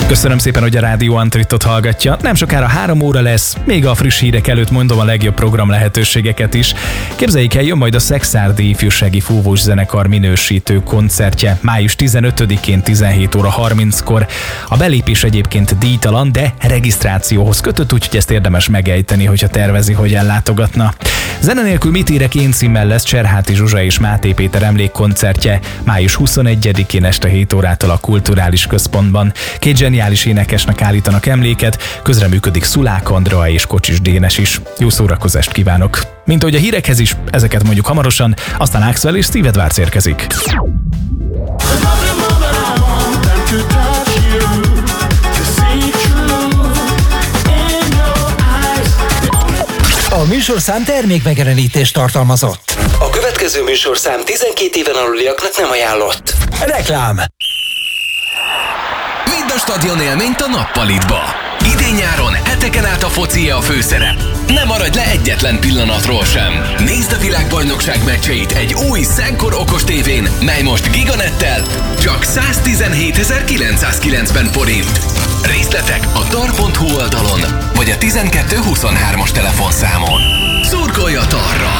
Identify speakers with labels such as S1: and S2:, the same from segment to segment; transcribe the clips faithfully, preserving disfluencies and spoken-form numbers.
S1: Köszönöm szépen, hogy a Rádió Antritot hallgatja. Nem sokára három óra lesz, még a friss hírek előtt mondom a legjobb program lehetőségeket is. Képzeljék el, jön majd a Szekszárdi Ifjúsági Fúvós Zenekar minősítő koncertje május tizenötödikén tizenhét óra harminckor. A belépés egyébként díjtalan, de regisztrációhoz kötött, úgyhogy ezt érdemes megejteni, hogyha tervezi, hogy ellátogatna. Zene nélkül mit írek én címmel lesz Cserháti Zsuzsa és Máté Péter emlékkoncertje május huszonegyedikén este hét órától a Kulturális Központban. Két zseniális énekesnek állítanak emléket, közreműködik Szulák Andrea és Kocsis Dénes is. Jó szórakozást kívánok! Mint ahogy a hírekhez is, ezeket mondjuk hamarosan, aztán Axwell és Steve Edwards érkezik.
S2: A műsorszám termékmegjelenítést tartalmazott.
S3: A következő műsorszám tizenkét éven aluliaknak nem ajánlott.
S2: Reklám.
S4: Vidd a stadion élményt a nappalitba. Idén-nyáron heteken át a foci a főszerep. Ne maradj le egyetlen pillanatról sem. Nézd a világbajnokság meccseit egy új Szenkor okos tévén, mely most Giganettel csak száztizenhétezer-kilencszázkilencven forint. Részletek a tar pont hu oldalon, vagy a tizenkettő huszonhármas telefonszámon. Szurkolj a Tarral!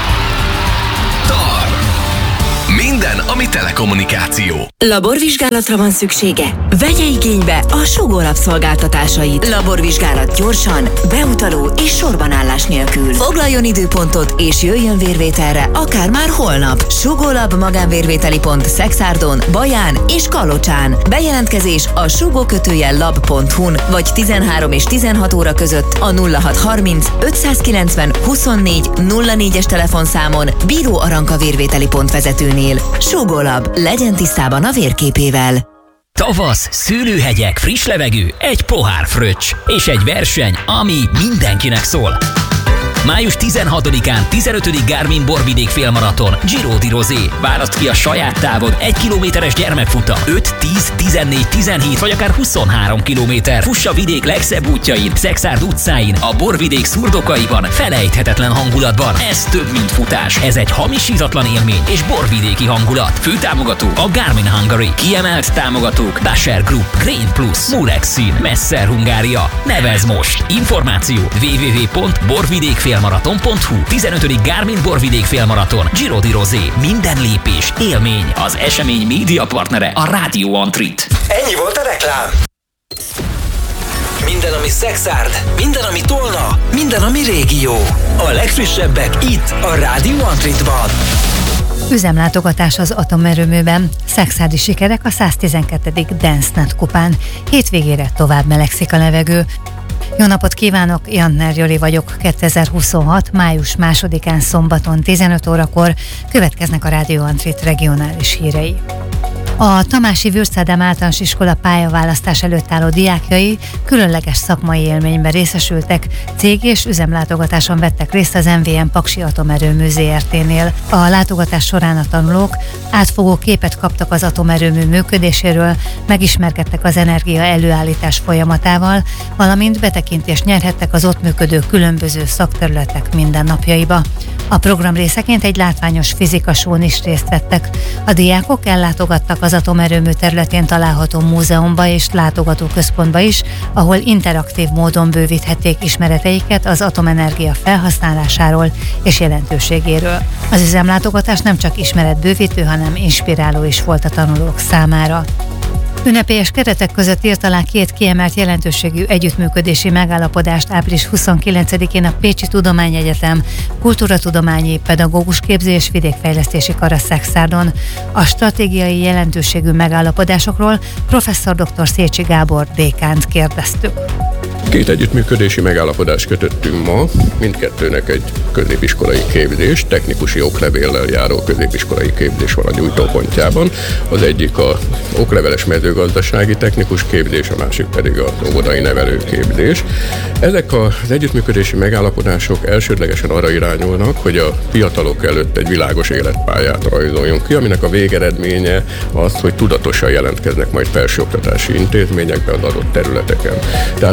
S4: Tar! Minden, ami telekommunikáció.
S5: Laborvizsgálatra van szüksége? Vegye igénybe a Sugó Lab szolgáltatásait. Laborvizsgálat gyorsan, beutaló és sorbanállás nélkül. Foglaljon időpontot és jöjjön vérvételre, akár már holnap. Sugó Lab magánvérvételi pont Szekszárdon, Baján és Kalocsán. Bejelentkezés a sugó kötőjel lab pont hu-n vagy tizenhárom és tizenhat óra között a nulla hat harminc ötszázkilencven huszonnégy nulla négyes telefonszámon Bíró Aranka vérvételi pont vezetőnél. Sugó Lab, legyen tisztában a vérképével.
S6: Tavasz, szőlőhegyek, friss levegő, egy pohár fröccs és egy verseny, ami mindenkinek szól. május tizenhatodikán tizenötödik Garmin Borvidék félmaraton, Giro di Rosé. Válaszd ki a saját távod, egy kilométeres gyermekfutam, öt, tíz, tizennégy, tizenhét vagy akár huszonhárom kilométer. Fuss a vidék legszebb útjain, Szekszárd utcáin, a Borvidék szurdokaiban, felejthetetlen hangulatban. Ez több, mint futás. Ez egy hamisítatlan élmény és borvidéki hangulat. Főtámogató a Garmin Hungary. Kiemelt támogatók Dasher Group, Grain Plus, Murex Szín, Messer Hungária. Nevezz most! Információ double-u double-u double-u pont borvidék félmaraton pont hu. tizenötödik Garmin Borvidék félmaraton, Giro di Rosé. Minden lépés élmény. Az esemény média partnere a Rádió Antrit.
S3: Ennyi volt a reklám. Minden, ami Szekszárd, minden, ami Tolna, minden, ami régió. A legfrissebbek itt a Rádió Antritban.
S7: Üzemlátogatás az atomerőműben, szekszárdi sikerek a száztizenkettedik DanceNet kupán. Hétvégére tovább melegszik a levegő. Jó napot kívánok, Jantner Joli vagyok. kétezer-huszonhat. május másodikán szombaton tizenöt órakor következnek a Rádió Antrit regionális hírei. A Tamási Würzádám általános iskola pályaválasztás előtt álló diákjai különleges szakmai élményben részesültek, cég és üzemlátogatáson vettek részt az em vé em Paksi Atomerőmű zé er té-nél. A látogatás során a tanulók átfogó képet kaptak az atomerőmű működéséről, megismerkedtek az energia előállítás folyamatával, valamint betekintést nyerhettek az ott működő különböző szakterületek mindennapjaiba. A program részeként egy látványos fizikasón is részt vettek. A diákok ellátogattak az atomerőmű területén található múzeumba és látogatóközpontba is, ahol interaktív módon bővíthették ismereteiket az atomenergia felhasználásáról és jelentőségéről. Az üzemlátogatás nem csak ismeretbővítő, hanem inspiráló is volt a tanulók számára. Ünnepélyes keretek között írt alá két kiemelt jelentőségű együttműködési megállapodást április huszonkilencedikén a Pécsi Tudományegyetem Kultúratudományi Pedagógus Képző és Vidékfejlesztési Kara Szekszárdon. A stratégiai jelentőségű megállapodásokról professzor dr. Szécsi Gábor dékánt kérdeztük.
S8: Két együttműködési megállapodást kötöttünk ma, mindkettőnek egy középiskolai képzés, technikusi oklevéllel járó középiskolai képzés van a gyújtópontjában. Az egyik a okleveles mezőgazdasági technikus képzés, a másik pedig a óvodai nevelőképzés. Ezek az együttműködési megállapodások elsődlegesen arra irányulnak, hogy a fiatalok előtt egy világos életpályát rajzoljunk ki, aminek a végeredménye az, hogy tudatosan jelentkeznek majd felsőoktatási intézményekben az adott területeken. Tehát olyan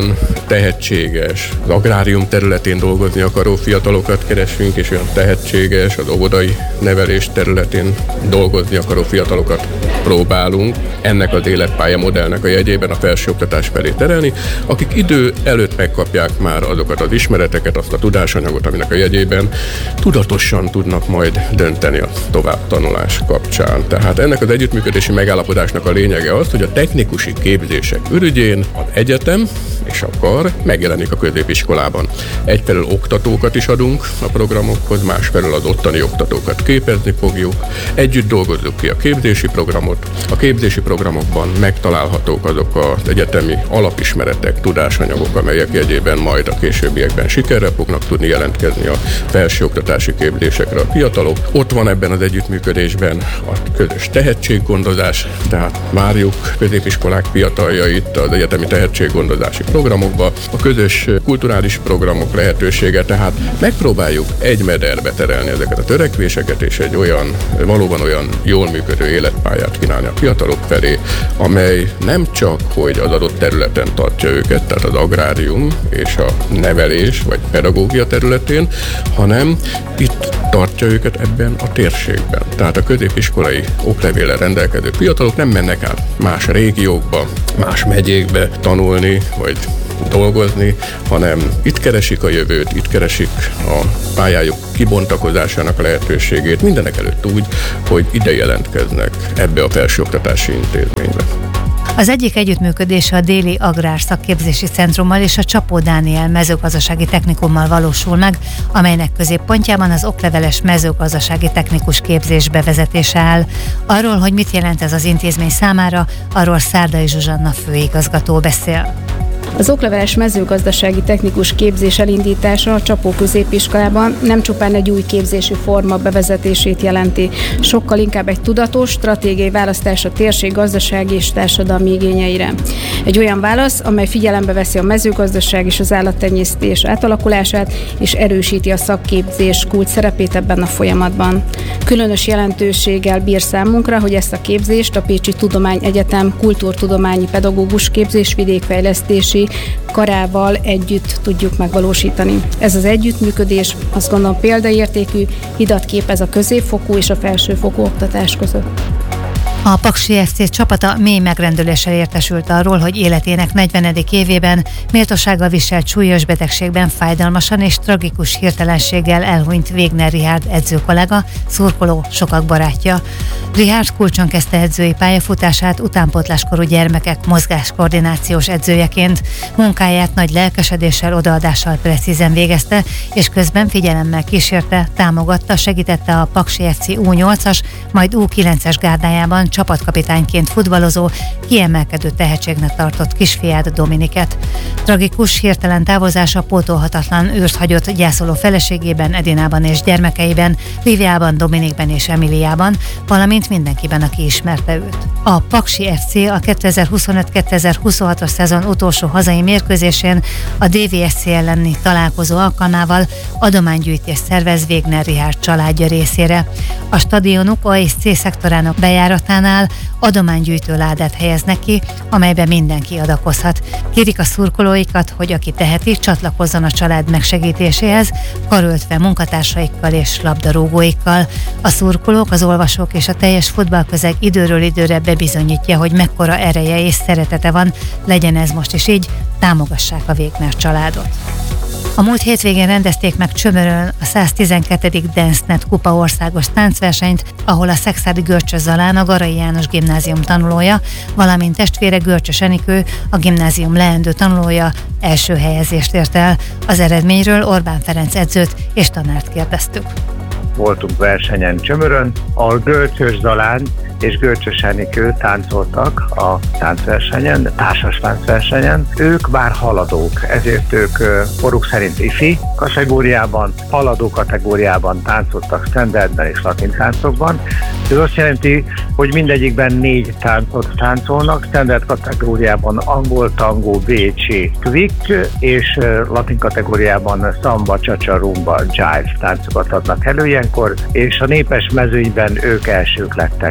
S8: olyan tehetséges, az agrárium területén dolgozni akaró fiatalokat keresünk, és olyan tehetséges, az óvodai nevelés területén dolgozni akaró fiatalokat próbálunk ennek az életpálya modellnek a jegyében a felsőoktatás felé terelni, akik idő előtt megkapják már azokat az ismereteket, azt a tudásanyagot, aminek a jegyében tudatosan tudnak majd dönteni a továbbtanulás kapcsán. Tehát ennek az együttműködési megállapodásnak a lényege az, hogy a technikusi képzések ürügyén az egyetem és a kar megjelenik a középiskolában. Egyfelől oktatókat is adunk a programokhoz, másfelől az ottani oktatókat képezni fogjuk. Együtt dolgozzuk ki a képzési programot. A képzési programokban megtalálhatók azok az egyetemi alapismeretek, tudásanyagok, amelyek jegyében majd a későbbiekben sikerrel fognak tudni jelentkezni a felsőoktatási képzésekre a fiatalok. Ott van ebben az együttműködésben a közös tehetséggondozás, tehát várjuk középiskolák fiataljait az egyetemi tehetséggondozási programokba, a közös kulturális programok lehetősége, tehát megpróbáljuk egy mederbe terelni ezeket a törekvéseket, és egy olyan, valóban olyan jól működő életpályát kínálni a fiatalok felé, amely nem csak, hogy az adott területen tartja őket, tehát az agrárium és a nevelés vagy pedagógia területén, hanem itt tartja őket ebben a térségben. Tehát a középiskolai oklevéllel rendelkező fiatalok nem mennek át más régiókba, más megyékbe tanulni, vagy dolgozni, hanem itt keresik a jövőt, itt keresik a pályájuk kibontakozásának a lehetőségét, mindenek előtt úgy, hogy ide jelentkeznek ebbe a felsőoktatási intézménybe.
S7: Az egyik együttműködése a Déli Agrár Szakképzési Centrummal és a Csapó Dániel Mezőgazdasági Technikummal valósul meg, amelynek középpontjában az okleveles mezőgazdasági technikus képzés bevezetése áll. Arról, hogy mit jelent ez az intézmény számára, arról Szárdai Zsuzsanna főigazgató beszél.
S9: Az okleveles mezőgazdasági technikus képzés elindítása a Csapó középiskolában nem csupán egy új képzési forma bevezetését jelenti, sokkal inkább egy tudatos, stratégiai választás a térség gazdasági és társadalmi igényeire. Egy olyan válasz, amely figyelembe veszi a mezőgazdaság és az állattenyésztés átalakulását, és erősíti a szakképzés kulcs szerepét ebben a folyamatban. Különös jelentőséggel bír számunkra, hogy ezt a képzést a Pécsi Tudományegyetem kultúrtudományi pedagógus képzés vidékfejlesztési karával együtt tudjuk megvalósítani. Ez az együttműködés azt gondolom példaértékű, hidat képez a középfokú és a felsőfokú oktatás között.
S7: A Paksi ef cé csapata mély megrendüléssel értesült arról, hogy életének negyvenedik évében méltósággal viselt súlyos betegségben fájdalmasan és tragikus hirtelenséggel elhunyt Wegner Richárd edzőkollega, szurkoló, sokak barátja. Richárd kulcson kezdte edzői pályafutását utánpótláskorú gyermekek mozgáskoordinációs edzőjeként. Munkáját nagy lelkesedéssel, odaadással precízen végezte, és közben figyelemmel kísérte, támogatta, segítette a Paksi ef cé u nyolcas, majd u kilences gárdájában csapatkapitányként futballozó, kiemelkedő tehetségnek tartott kisfiát, Dominiket. Tragikus, hirtelen távozása pótolhatatlan űrt hagyott gyászoló feleségében, Edinában és gyermekeiben, Líviában, Dominikben és Emiliában, valamint mindenkiben, aki ismerte őt. A Paksi ef cé a kétezer-huszonöt kétezer-huszonhatos szezon utolsó hazai mérkőzésén a dé vé es cé elleni találkozó alkalmával adománygyűjtést szervez Wegner Richárd családja részére. A stadionuk A és C szektorának bejáratánál adománygyűjtő ládát helyeznek ki, amelybe mindenki adakozhat. Kérik a szurkolóikat, hogy aki teheti, csatlakozzon a család megsegítéséhez, karöltve munkatársaikkal és labdarúgóikkal. A szurkolók, az olvasók és a teljes futballközeg időről időre bebizonyítja, hogy mekkora ereje és szeretete van, legyen ez most is így, támogassák a Wegner családot. A múlt hétvégén rendezték meg Csömörön a száztizenkettedik DanceNet kupa országos táncversenyt, ahol a szekszárdi Görcsös Zalán, a Garai János gimnázium tanulója, valamint testvére Görcsös Enikő, a gimnázium leendő tanulója első helyezést ért el. Az eredményről Orbán Ferenc edzőt és tanárt kérdeztük.
S10: Voltunk versenyen Csömörön, ahol Görcsös Zalán és Görcsös Enikő táncoltak a táncversenyen, társas táncversenyen. Ők már haladók, ezért ők koruk szerint ifi kategóriában, haladó kategóriában táncoltak standardben és latin táncokban. Ez azt jelenti, hogy mindegyikben négy táncot táncolnak, standard kategóriában angol, tangó, bécsi, quick, és latin kategóriában szamba, csa-csa, rumba, jive táncokat adnak elő ilyenkor, és a népes mezőnyben ők elsők lettek, és ez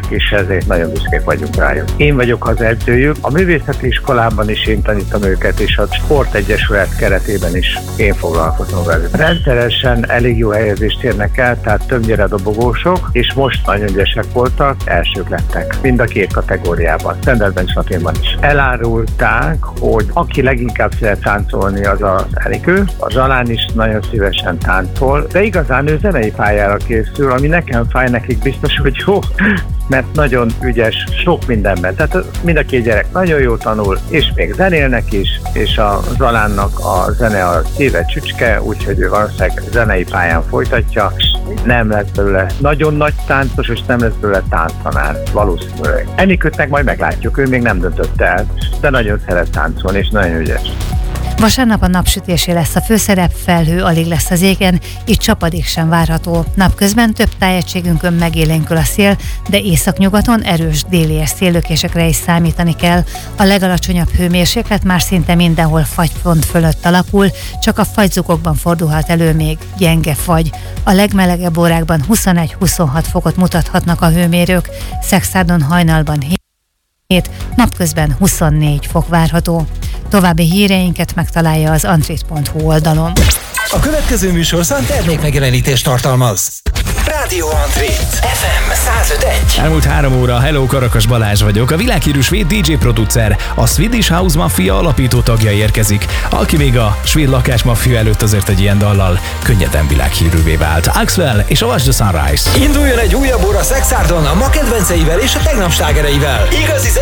S10: ezért nagyon büszkék vagyunk rájuk. Én vagyok az edzőjük, a művészeti iskolában is én tanítom őket, és a sportegyesület keretében is én foglalkozom velük. Rendszeresen elég jó helyezést érnek el, tehát többnyire dobogósok, és most nagyon ügyesek voltak, elsők lettek, mind a két kategóriában, standardben és latinban is. Elárulták, hogy aki leginkább szeret táncolni, az az Enikő. A Zalán is nagyon szívesen táncol, de igazán ő zenei pályára készül, ami nekem fáj, nekik biztos, hogy jó, mert nagyon ügyes sok mindenben. Tehát mind a két gyerek nagyon jó tanul, és még zenélnek is, és a Zalánnak a zene a szíve csücske, úgyhogy ő valószínűleg zenei pályán folytatja. Nem lesz belőle nagyon nagy táncos, és nem lesz belőle tánctanár, valószínűleg. Enikőt meg majd meglátjuk, ő még nem döntött el, de nagyon szeret táncolni, és nagyon ügyes.
S7: Vasárnap a napsütésé lesz a főszerep, felhő alig lesz az égen, így csapadék sem várható. Napközben több tájegységünkön megélénkül a szél, de északnyugaton erős délies széllökésekre is számítani kell. A legalacsonyabb hőmérséklet már szinte mindenhol fagypont fölött alakul, csak a fagyzugokban fordulhat elő még gyenge fagy. A legmelegebb órákban huszonegy-huszonhat fokot mutathatnak a hőmérők, Szekszádon hajnalban hét, napközben huszonnégy fok várható. További híreinket megtalálja az antrit pont hu oldalon.
S2: A következő műsorszám termékmegjelenítést tartalmaz. Rádió Antrit ef em száz öt egy.
S1: Elmúlt három óra, hello, Karakas Balázs vagyok. A világhírű svéd dé dzsé producer, a Swedish House Mafia alapító tagja érkezik, aki még a svéd lakásmafia előtt azért egy ilyen dallal könnyeden világhírűvé vált. Axwell és a Watch the Sunrise.
S2: Induljon egy újabb óra Szexárdon a ma kedvenceivel és a tegnap slágereivel. Igazi